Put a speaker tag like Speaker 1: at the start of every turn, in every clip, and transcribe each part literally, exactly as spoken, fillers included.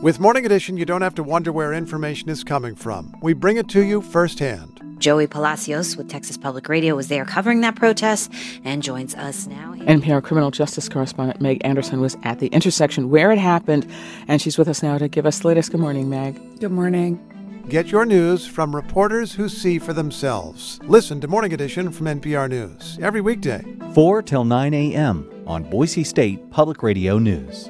Speaker 1: With Morning Edition, you don't have to wonder where information is coming from. We bring it to you firsthand.
Speaker 2: Joey Palacios with Texas Public Radio was there covering that protest and joins us now.
Speaker 3: N P R criminal justice correspondent Meg Anderson was at the intersection where it happened, and she's with us now to give us the latest. Good morning, Meg.
Speaker 4: Good morning.
Speaker 1: Get your news from reporters who see for themselves. Listen to Morning Edition from N P R News every weekday.
Speaker 5: four till nine a.m. on Boise State Public Radio News.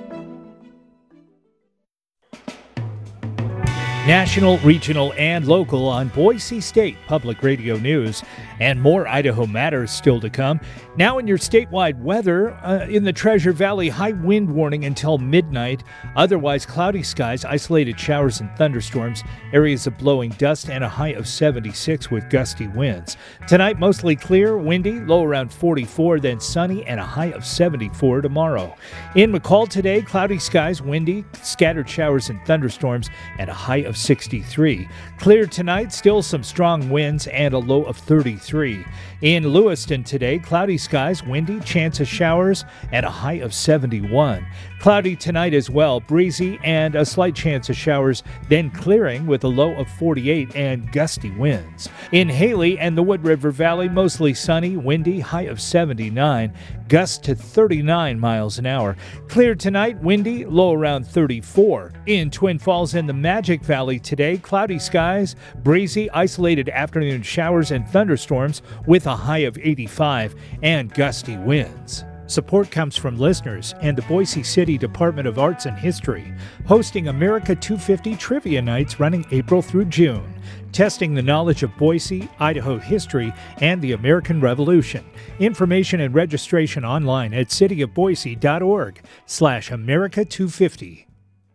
Speaker 6: National, regional, and local on Boise State Public Radio News. And more Idaho Matters still to come. Now in your statewide weather, uh, in the Treasure Valley, high wind warning until midnight. Otherwise, cloudy skies, isolated showers and thunderstorms, areas of blowing dust, and a high of seventy-six with gusty winds. Tonight, mostly clear, windy, low around forty-four, then sunny, and a high of seventy-four tomorrow. In McCall today, cloudy skies, windy, scattered showers and thunderstorms, and a high of sixty-three. Clear tonight, still some strong winds, and a low of thirty-three. In Lewiston today, cloudy skies, windy, chance of showers, and a high of seventy-one. Cloudy tonight as well, breezy and a slight chance of showers, then clearing with a low of forty-eight and gusty winds. In Haley and the Wood River Valley, mostly sunny, windy, high of seventy-nine, gusts to thirty-nine miles an hour. Clear tonight, windy, low around thirty-four. In Twin Falls and the Magic Valley today, cloudy skies, breezy, isolated afternoon showers and thunderstorms with a high of eighty-five and gusty winds. Support comes from listeners and the Boise City Department of Arts and History, hosting America two fifty Trivia Nights running April through June, testing the knowledge of Boise, Idaho history, and the American Revolution. Information and registration online at cityofboise.org slash America 250.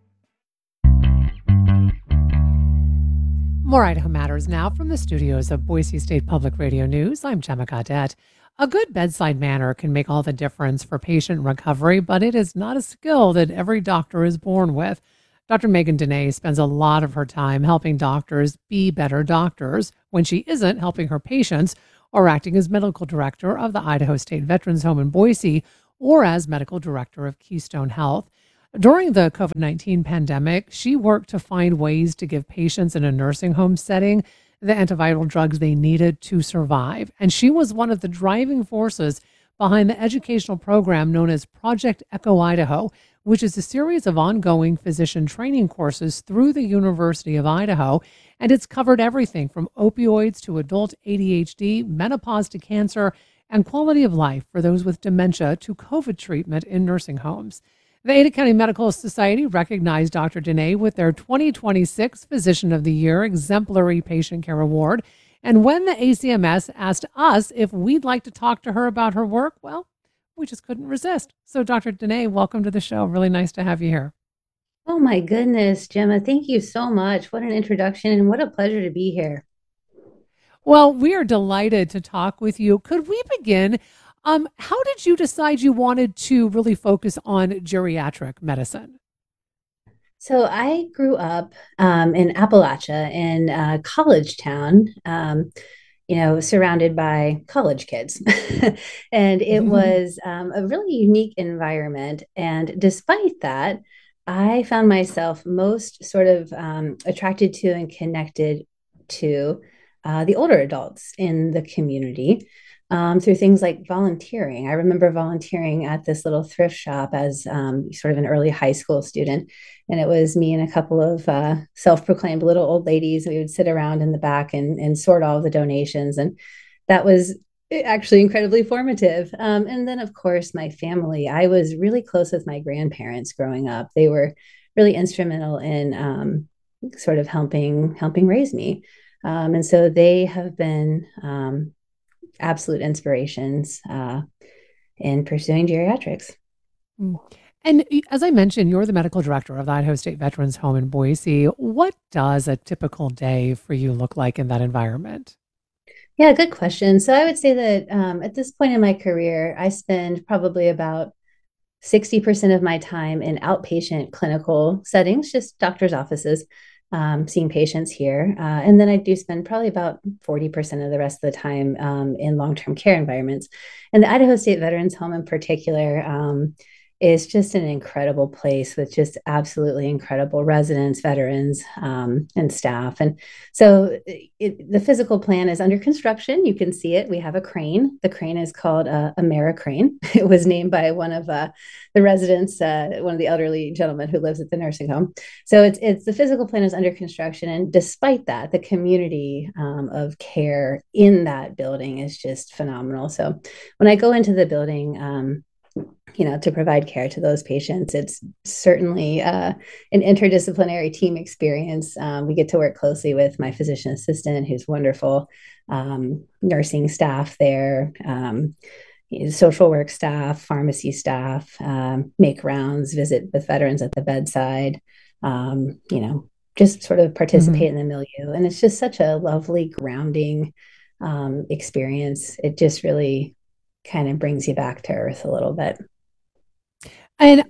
Speaker 4: More Idaho Matters now from the studios of Boise State Public Radio News. I'm Gemma Gaudette. A good bedside manner can make all the difference for patient recovery, but it is not a skill that every doctor is born with. Doctor Megan Dene spends a lot of her time helping doctors be better doctors when she isn't helping her patients or acting as medical director of the Idaho State Veterans Home in Boise or as medical director of Keystone Health. During the covid nineteen pandemic, she worked to find ways to give patients in a nursing home setting the antiviral drugs they needed to survive. And she was one of the driving forces behind the educational program known as Project Echo Idaho, which is a series of ongoing physician training courses through the University of Idaho. And it's covered everything from opioids to adult A D H D, menopause to cancer, and quality of life for those with dementia to COVID treatment in nursing homes. The Ada County Medical Society recognized Doctor Dene with their twenty twenty-six Physician of the Year Exemplary Patient Care Award. And when the A C M S asked us if we'd like to talk to her about her work, well, we just couldn't resist. So Doctor Dene, welcome to the show. Really nice to have you here.
Speaker 7: Oh my goodness, Gemma, thank you so much. What an introduction and what a pleasure to be here.
Speaker 4: Well, we are delighted to talk with you. Could we begin? Um, how did you decide you wanted to really focus on geriatric medicine?
Speaker 7: So I grew up um, in Appalachia in a college town, um, you know, surrounded by college kids. And it
Speaker 4: Mm-hmm.
Speaker 7: was um, a really unique environment. And despite that, I found myself most sort of um, attracted to and connected to uh, the older adults in the community. Um, through things like volunteering. I remember volunteering at this little thrift shop as um, sort of an early high school student. And it was me and a couple of uh, self-proclaimed little old ladies. We would sit around in the back and, and sort all the donations. And that was actually incredibly formative. Um, and then, of course, my family. I was really close with my grandparents growing up. They were really instrumental in um, sort of helping, helping raise me. Um, and so they have been um, absolute inspirations uh, in pursuing geriatrics.
Speaker 4: And as I mentioned, you're the medical director of the Idaho State Veterans Home in Boise. What does a typical day for you look like in that environment?
Speaker 7: Yeah, good question. So I would say that um, at this point in my career, I spend probably about sixty percent of my time in outpatient clinical settings, just doctor's offices. Um, seeing patients here. Uh, and then I do spend probably about forty percent of the rest of the time um, in long-term care environments. And the Idaho State Veterans Home in particular, um, is just an incredible place with just absolutely incredible residents, veterans, um, and staff. And so it, the physical plan is under construction. You can see it. We have a crane. The crane is called uh, Americrane. It was named by one of uh, the residents, uh, one of the elderly gentlemen who lives at the nursing home. So it's it's the physical plan is under construction, and despite that, the community um, of care in that building is just phenomenal. So when I go into the building, um, you know, to provide care to those patients, it's certainly uh, an interdisciplinary team experience. Um, we get to work closely with my physician assistant, who's wonderful, um, nursing staff there, um, social work staff, pharmacy staff, um, make rounds, visit with veterans at the bedside, um, you know, just sort of participate mm-hmm. in the milieu. And it's just such a lovely, grounding um, experience. It just really kind of brings you back to earth a little bit.
Speaker 4: And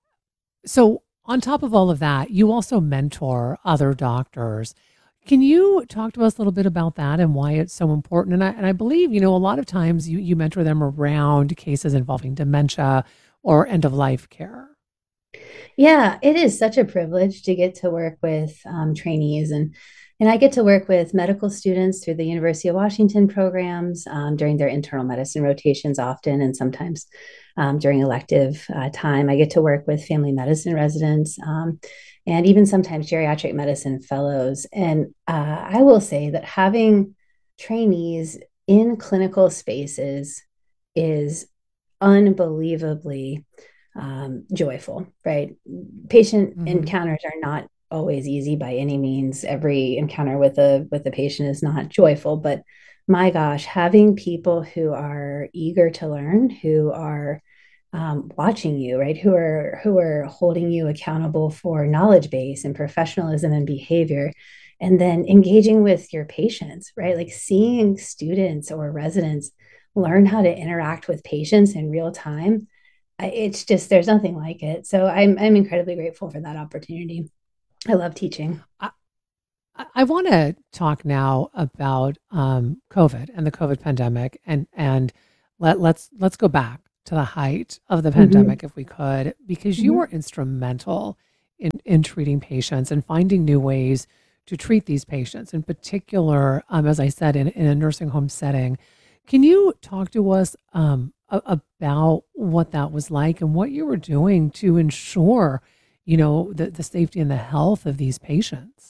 Speaker 4: so on top of all of that, you also mentor other doctors. Can you talk to us a little bit about that and why it's so important? And I, and I believe, you know, a lot of times you, you mentor them around cases involving dementia or end of life care.
Speaker 7: Yeah, it is such a privilege to get to work with um, trainees, and and I get to work with medical students through the University of Washington programs um, during their internal medicine rotations often, and sometimes um, during elective uh, time. I get to work with family medicine residents um, and even sometimes geriatric medicine fellows. And uh, I will say that having trainees in clinical spaces is unbelievably um, joyful, right? Patient mm-hmm. encounters are not always easy by any means. Every encounter with a with a patient is not joyful, but my gosh, having people who are eager to learn, who are um, watching you, right, who are who are holding you accountable for knowledge base and professionalism and behavior, and then engaging with your patients, right, like seeing students or residents learn how to interact with patients in real time. It's just, there's nothing like it. So I'm I'm incredibly grateful for that opportunity. I love teaching.
Speaker 4: I, I want to talk now about um, COVID and the COVID pandemic, and and let let's let's go back to the height of the pandemic, mm-hmm. if we could, because mm-hmm. you were instrumental in in treating patients and finding new ways to treat these patients. In particular, um, as I said, in, in a nursing home setting. Can you talk to us um, about what that was like and what you were doing to ensure, you know, the, the safety and the health of these patients?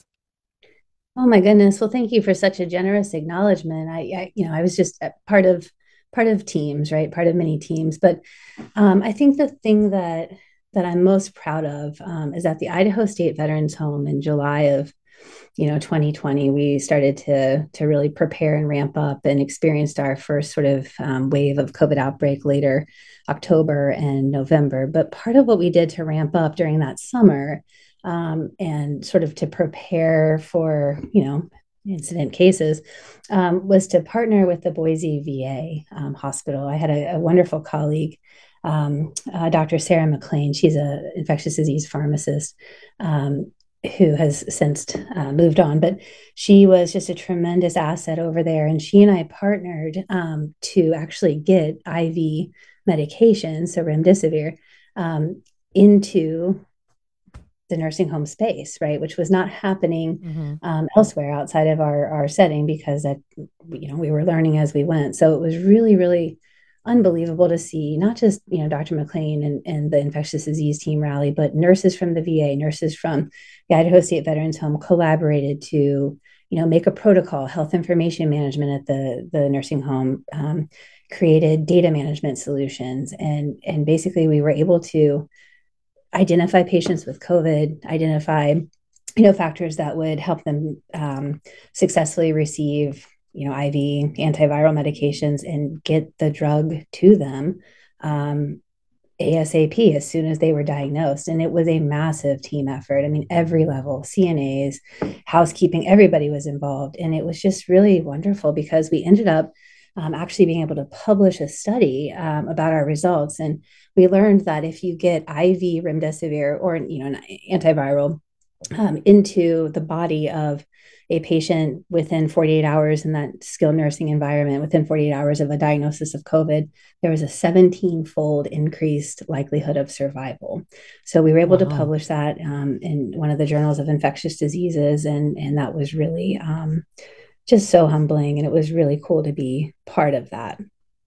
Speaker 7: Oh my goodness. Well, thank you for such a generous acknowledgement. I, I you know, I was just part of, part of teams, right? Part of many teams. But um, I think the thing that, that I'm most proud of um, is at the Idaho State Veterans Home in July of, you know, twenty twenty, we started to, to really prepare and ramp up and experienced our first sort of um, wave of COVID outbreak later October and November. But part of what we did to ramp up during that summer um, and sort of to prepare for, you know, incident cases um, was to partner with the Boise V A um, hospital. I had a, a wonderful colleague, um, uh, Doctor Sarah McLean. She's an infectious disease pharmacist um, who has since uh, moved on, but she was just a tremendous asset over there. And she and I partnered um, to actually get I V medication, so remdesivir, um, into the nursing home space, right, which was not happening mm-hmm. um, elsewhere outside of our, our setting, because that, you know, we were learning as we went. So it was really, really unbelievable to see not just, you know, Doctor McLean and, and the infectious disease team rally, but nurses from the V A, nurses from the Idaho State Veterans Home collaborated to, you know, make a protocol, health information management at the, the nursing home, um, created data management solutions. And, and basically we were able to identify patients with COVID, identify, you know, factors that would help them um, successfully receive, you know, I V antiviral medications and get the drug to them um, ASAP as soon as they were diagnosed. And it was a massive team effort. I mean, every level, C N As, housekeeping, everybody was involved. And it was just really wonderful because we ended up um, actually being able to publish a study um, about our results. And we learned that if you get I V remdesivir or, you know, an antiviral um, into the body of a patient within forty-eight hours in that skilled nursing environment, within forty-eight hours of a diagnosis of COVID, there was a seventeen fold increased likelihood of survival. So we were able to
Speaker 4: Wow.
Speaker 7: publish that um, in one of the journals of infectious diseases. And, and that was really um, just so humbling. And it was really cool to be part of that.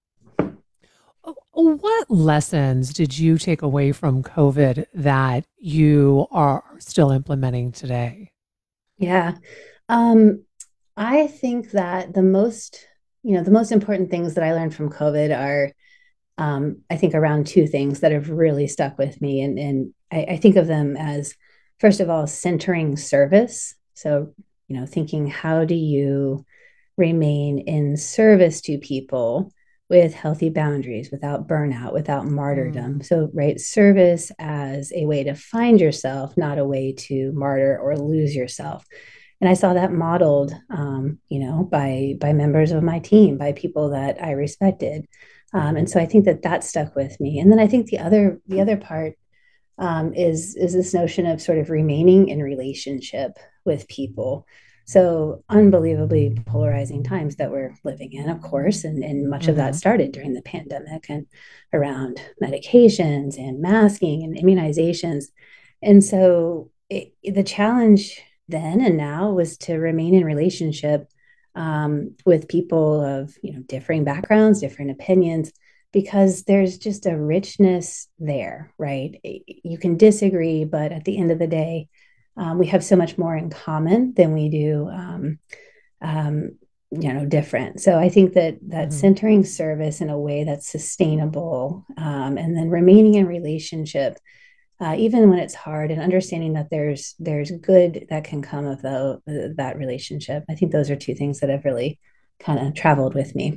Speaker 4: Oh, what lessons did you take away from COVID that you are still implementing today?
Speaker 7: Yeah. Um, I think that the most, you know, the most important things that I learned from COVID are, um, I think, around two things that have really stuck with me. And, and I, I think of them as, first of all, centering service. So, you know, thinking, how do you remain in service to people with healthy boundaries, without burnout, without martyrdom?
Speaker 4: Mm.
Speaker 7: So, right, service as a way to find yourself, not a way to martyr or lose yourself. And I saw that modeled, um, you know, by by members of my team, by people that I respected, um, and so I think that that stuck with me. And then I think the other the other part um, is is this notion of sort of remaining in relationship with people. So unbelievably polarizing times that we're living in, of course, and, and much of that
Speaker 4: Hmm.
Speaker 7: started during the pandemic and around medications and masking and immunizations. And so it, the challenge then and now was to remain in relationship um, with people of, you know, differing backgrounds, different opinions, because there's just a richness there, right? You can disagree, but at the end of the day, um, we have so much more in common than we do, um, um, you know, different. So I think that that
Speaker 4: Hmm.
Speaker 7: centering service in a way that's sustainable, um, and then remaining in relationship, uh, even when it's hard, and understanding that there's there's good that can come of the, that relationship. I think those are two things that have really kind of traveled with me.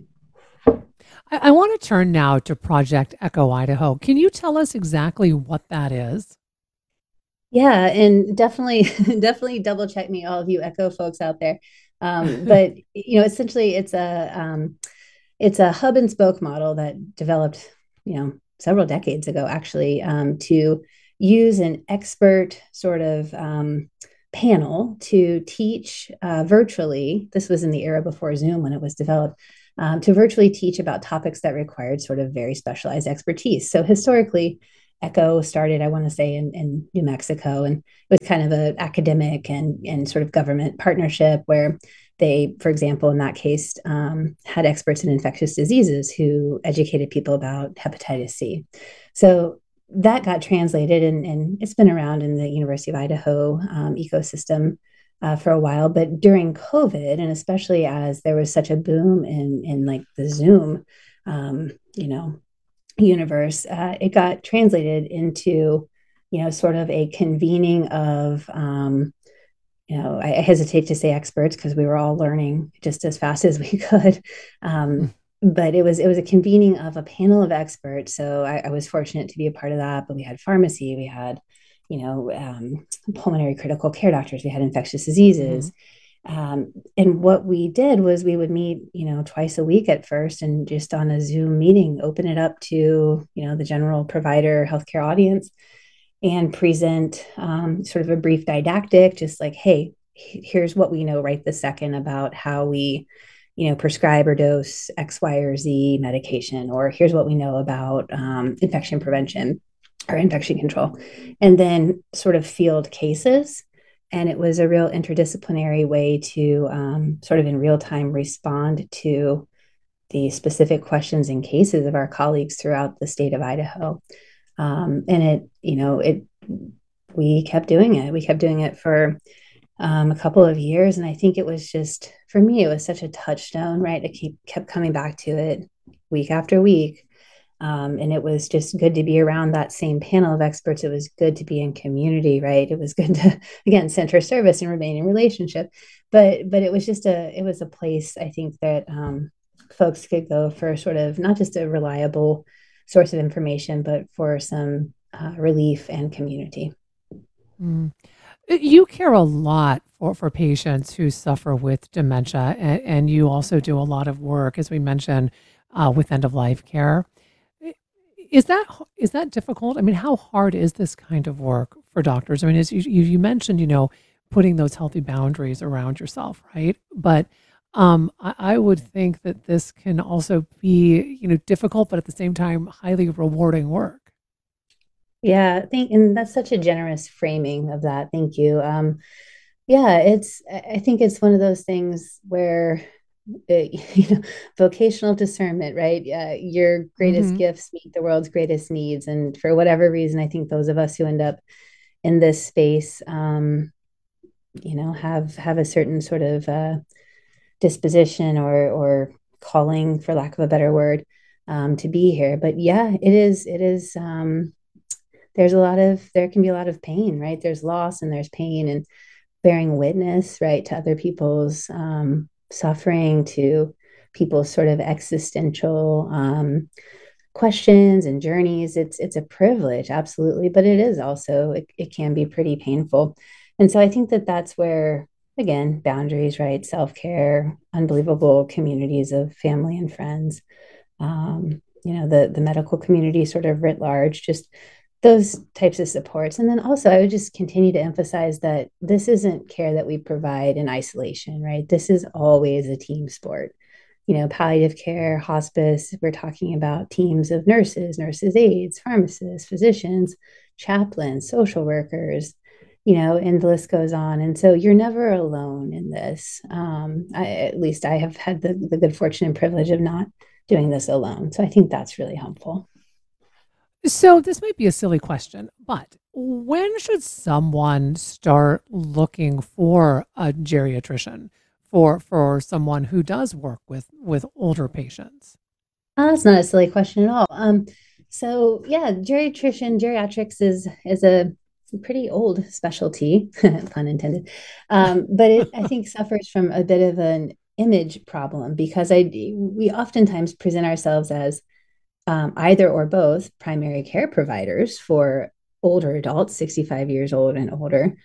Speaker 4: I, I want to turn now to Project Echo Idaho. Can you tell us exactly what that is?
Speaker 7: Yeah, and definitely, definitely double check me, all of you Echo folks out there. Um, but you know, essentially, it's a um, it's a hub and spoke model that developed, you know, several decades ago, actually, um, to use an expert sort of um, panel to teach uh, virtually. This was in the era before Zoom when it was developed. Um, to virtually teach about topics that required sort of very specialized expertise. So historically, Echo started, I want to say, in, in New Mexico, and it was kind of an academic and, and sort of government partnership where they, for example, in that case, um, had experts in infectious diseases who educated people about hepatitis C. So that got translated, and, and it's been around in the University of Idaho um, ecosystem uh, for a while. But during COVID, and especially as there was such a boom in in like the Zoom, um, you know, universe, uh, it got translated into, you know, sort of a convening of, um, you know, I, I hesitate to say experts because we were all learning just as fast as we could. Um, but it was it was a convening of a panel of experts. So I, I was fortunate to be a part of that. But we had pharmacy, we had, you know, um, pulmonary critical care doctors, we had infectious
Speaker 4: Hmm.
Speaker 7: diseases, um, and what we did was we would meet, you know, twice a week at first, and just on a Zoom meeting, open it up to, you know, the general provider healthcare audience, and present um, sort of a brief didactic, just like, hey, here's what we know right this second about how we, you know, prescribe or dose X, Y, or Z medication, or here's what we know about um, infection prevention or infection control, and then sort of field cases. And it was a real interdisciplinary way to um, sort of in real time respond to the specific questions and cases of our colleagues throughout the state of Idaho. Um, and it, you know, it, we kept doing it. We kept doing it for um, a couple of years. And I think it was just, for me, it was such a touchstone, right? I keep kept coming back to it week after week. Um, and it was just good to be around that same panel of experts. It was good to be in community, right? It was good to, again, center service and remain in relationship. But but it was just a it was a place, I think, that um, folks could go for sort of not just a reliable source of information, but for some uh, relief and community.
Speaker 4: Mm. You care a lot for, for patients who suffer with dementia, and, and you also do a lot of work, as we mentioned, uh, with end of life care. I- Is that is that difficult? I mean, how hard is this kind of work for doctors? I mean, as you, you you mentioned, you know, putting those healthy boundaries around yourself, right? But um, I, I would think that this can also be, you know, difficult, but at the same time, highly rewarding work.
Speaker 7: Yeah, thank, and that's such a generous framing of that. Thank you. Um, yeah, it's, I I think it's one of those things where, uh, you know, vocational discernment, right? Uh, your greatest
Speaker 4: Hmm.
Speaker 7: gifts meet the world's greatest needs. And for whatever reason, I think those of us who end up in this space, um, you know, have have a certain sort of uh, disposition or or calling, for lack of a better word, um, to be here. But yeah, it is, it is. Um, there's a lot of there can be a lot of pain, right? There's loss and there's pain, and bearing witness, right, to other people's um, suffering, to people's sort of existential um, questions and journeys. It's it's a privilege, absolutely, but it is also it, it can be pretty painful. And so I think that that's where, again, boundaries, right, self-care, unbelievable communities of family and friends, um, you know, the the medical community sort of writ large, just those types of supports. And then also, I would just continue to emphasize that this isn't care that we provide in isolation, right? This is always a team sport. You know, palliative care, hospice, we're talking about teams of nurses, nurses' aides, pharmacists, physicians, chaplains, social workers, you know, and the list goes on. And so you're never alone in this. Um, I, at least I have had the, the good fortune and privilege of not doing this alone. So I think that's really helpful.
Speaker 4: So this might be a silly question, but when should someone start looking for a geriatrician for for someone who does work with with older patients?
Speaker 7: Uh, that's not a silly question at all. Um, so yeah, geriatrician, geriatrics is is a pretty old specialty, pun intended. Um, but it, I think, suffers from a bit of an image problem because I we oftentimes present ourselves as um, either or both primary care providers for older adults, sixty-five years old and older,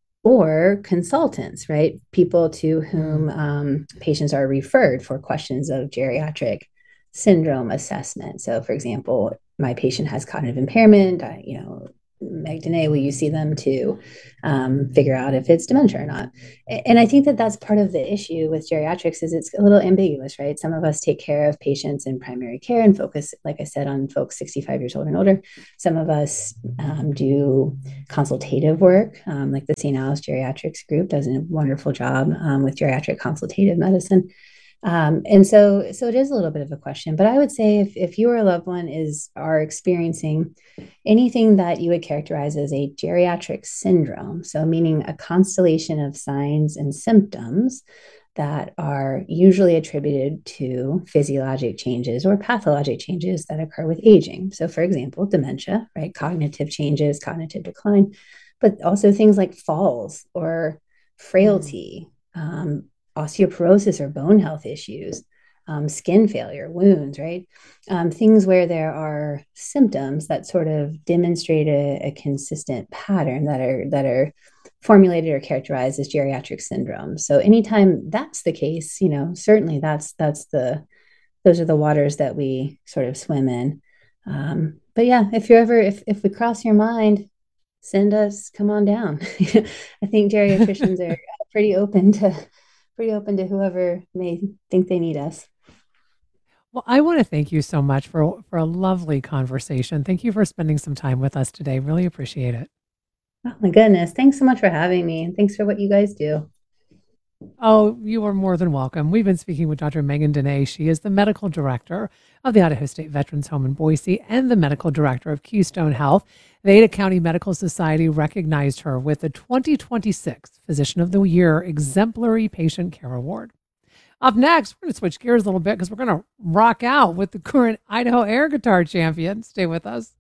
Speaker 7: or consultants, right? People to whom
Speaker 4: Mm.
Speaker 7: um, patients are referred for questions of geriatric syndrome assessment. So, for example, my patient has cognitive impairment. I, you know, Meg Dene, will you see them to um, figure out if it's dementia or not? And I think that that's part of the issue with geriatrics is it's a little ambiguous, right? Some of us take care of patients in primary care and focus, like I said, on folks sixty-five years old and older. Some of us um, do consultative work, um, like the Saint Alice Geriatrics Group does a wonderful job um, with geriatric consultative medicine. Um, and so, so it is a little bit of a question, but I would say if, if you or a loved one is are experiencing anything that you would characterize as a geriatric syndrome, so meaning a constellation of signs and symptoms that are usually attributed to physiologic changes or pathologic changes that occur with aging. So, for example, dementia, right? Cognitive changes, cognitive decline, but also things like falls or
Speaker 4: Mm.
Speaker 7: frailty, um, osteoporosis or bone health issues, um, skin failure, wounds, right? Um, things where there are symptoms that sort of demonstrate a, a consistent pattern that are that are formulated or characterized as geriatric syndrome. So anytime that's the case, you know, certainly that's that's the those are the waters that we sort of swim in. Um, but yeah, if you're ever if if we cross your mind, send us, come on down. I think geriatricians are pretty open to pretty open to whoever may think they need us.
Speaker 4: Well, I want to thank you so much for for a lovely conversation. Thank you for spending some time with us today. Really appreciate it.
Speaker 7: Oh my goodness. Thanks so much for having me. And thanks for what you guys do.
Speaker 4: Oh, you are more than welcome. We've been speaking with Doctor Megan Dene. She is the medical director of the Idaho State Veterans Home in Boise and the medical director of Keystone Health. The Ada County Medical Society recognized her with the twenty twenty-six Physician of the Year Exemplary Patient Care Award. Up next, we're going to switch gears a little bit because we're going to rock out with the current Idaho air guitar champion. Stay with us.